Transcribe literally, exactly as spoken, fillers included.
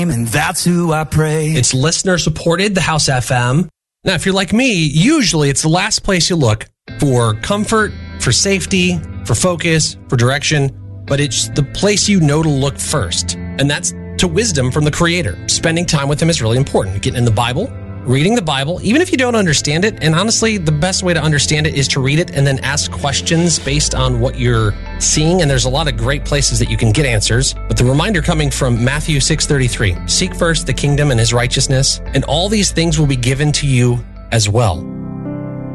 And that's who I pray. It's listener supported, the House F M. Now, if you're like me, usually it's the last place you look for comfort, for safety, for focus, for direction, but it's the place you know to look first. And that's to wisdom from the Creator. Spending time with Him is really important. Getting in the Bible, reading the Bible, even if you don't understand it. And honestly, the best way to understand it is to read it and then ask questions based on what you're seeing. And there's a lot of great places that you can get answers. But the reminder coming from Matthew six thirty-three, seek first the kingdom and His righteousness, and all these things will be given to you as well.